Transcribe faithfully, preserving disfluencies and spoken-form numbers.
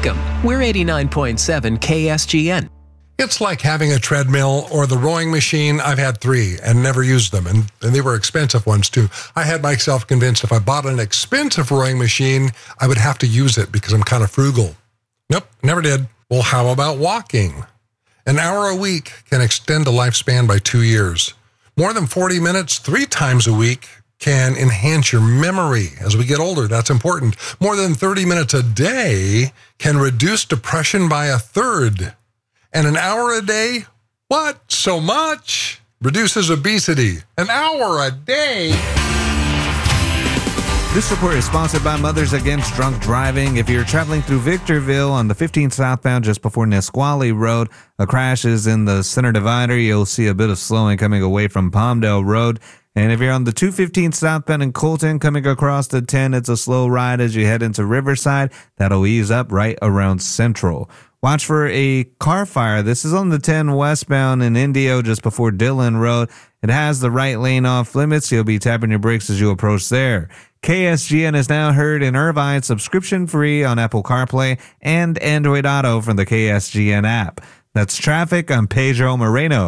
Welcome. We're eighty-nine point seven K S G N. It's like having a treadmill or the rowing machine. I've had three and never used them, and, and they were expensive ones too. I had myself convinced if I bought an expensive rowing machine, I would have to use it because I'm kind of frugal. Nope, never did. Well, how about walking? An hour a week can extend a lifespan by two years. More than forty minutes three times a week can enhance your memory. As we get older, that's important. More than thirty minutes a day can reduce depression by a third. And an hour a day? What? So much? Reduces obesity. An hour a day? This report is sponsored by Mothers Against Drunk Driving. If you're traveling through Victorville on the fifteen southbound just before Nisqually Road, a crash is in the center divider. You'll see a bit of slowing coming away from Palmdale Road. And if you're on the two fifteen southbound in Colton coming across the ten, it's a slow ride as you head into Riverside. That'll ease up right around Central. Watch for a car fire. This is on the ten westbound in Indio just before Dillon Road. It has the right lane off limits. You'll be tapping your brakes as you approach there. K S G N is now heard in Irvine, subscription free on Apple CarPlay and Android Auto from the K S G N app. That's traffic. I'm Pedro Moreno.